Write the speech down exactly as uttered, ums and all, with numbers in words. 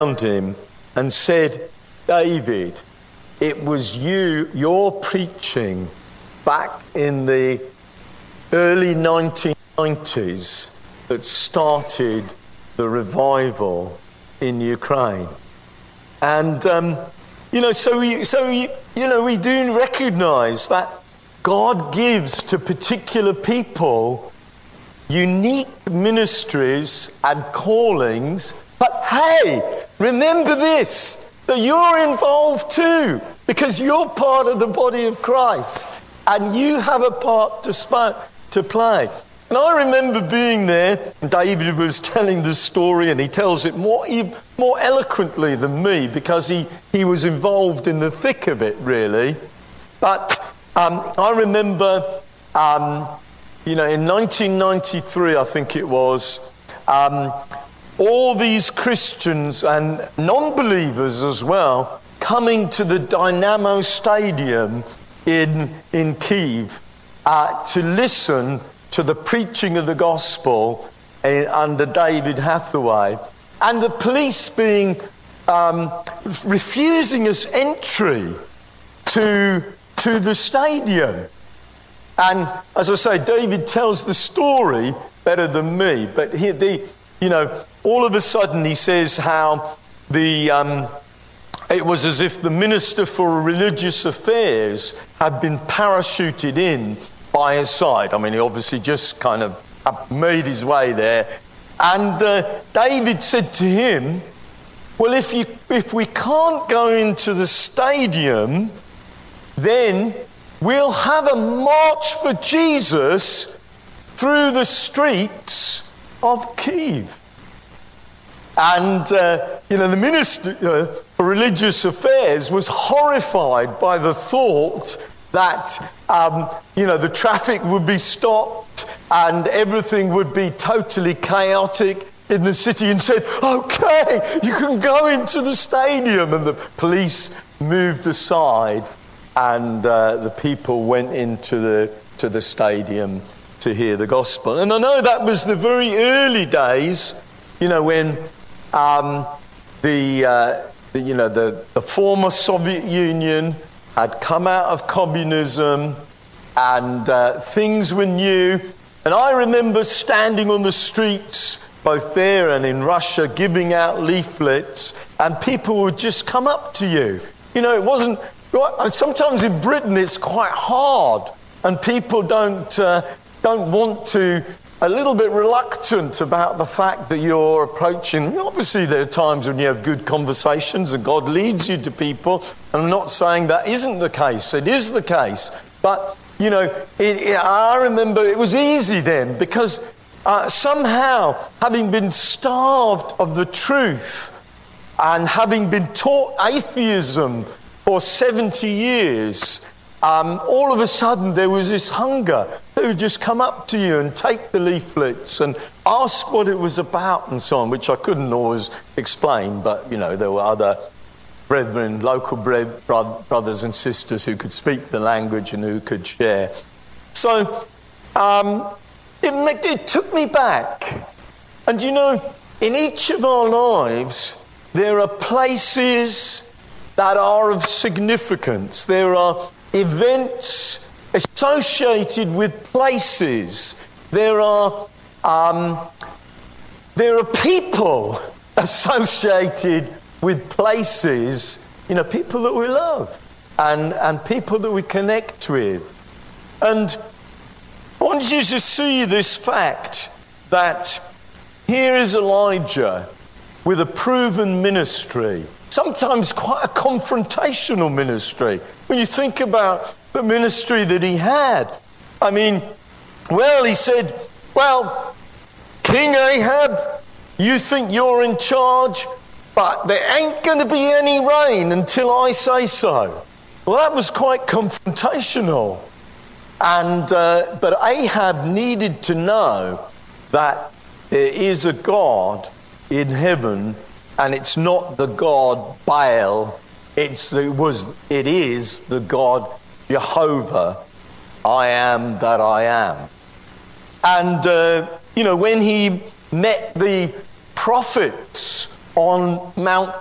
around him and said, David, it was you, your preaching back in the early nineteen nineties that started the revival in Ukraine. And, um, you know, so, we, so we, you know, we do recognise that God gives to particular people unique ministries and callings. But hey, remember this, that you're involved too, because you're part of the body of Christ and you have a part to, sp- to play. And I remember being there, and David was telling the story, and he tells it more, more eloquently than me because he, he was involved in the thick of it, really. But um, I remember, um, you know, in nineteen ninety-three, I think it was, um, all these Christians and non-believers as well coming to the Dynamo Stadium in, in Kyiv uh, to listen to the preaching of the gospel uh, under David Hathaway, and the police being um, refusing us entry to to the stadium. And as I say, David tells the story better than me. But he, the, you know, all of a sudden he says how the um, it was as if the Minister for Religious Affairs had been parachuted in by his side. I mean, he obviously just kind of made his way there. And uh, David said to him, well, if you if we can't go into the stadium, then we'll have a march for Jesus through the streets of Kyiv. And, uh, you know, the Minister uh, for Religious Affairs was horrified by the thought that, um, you know, the traffic would be stopped and everything would be totally chaotic in the city, and said, okay, you can go into the stadium. And the police moved aside, and uh, the people went into the to the stadium to hear the gospel. And I know that was the very early days, you know, when um, the, uh, the you know the, the former Soviet Union had come out of communism, and uh, things were new. And I remember standing on the streets, both there and in Russia, giving out leaflets, and people would just come up to you. You know, it wasn't. Sometimes in Britain it's quite hard, and people don't uh, don't want to. A little bit reluctant about the fact that you're approaching. Obviously, there are times when you have good conversations and God leads you to people. And I'm not saying that isn't the case. It is the case. But, you know, it, it, I remember it was easy then, because uh, somehow, having been starved of the truth and having been taught atheism for seventy years, Um, all of a sudden there was this hunger. They would just come up to you and take the leaflets and ask what it was about and so on, which I couldn't always explain, but, you know, there were other brethren, local bre- bro- brothers and sisters who could speak the language and who could share. So um, it, it took me back. And, you know, in each of our lives, there are places that are of significance. There are events associated with places. There are um, there are people associated with places. You know, people that we love and and people that we connect with. And I want you to see this fact that here is Elijah with a proven ministry. Sometimes quite a confrontational ministry. When you think about the ministry that he had. I mean, well, he said, well, King Ahab, you think you're in charge, but there ain't going to be any rain until I say so. Well, that was quite confrontational. And uh, but Ahab needed to know that there is a God in heaven. And it's not the God Baal, it's the, it was, it is the God Jehovah, I am that I am. And, uh, you know, when he met the prophets on Mount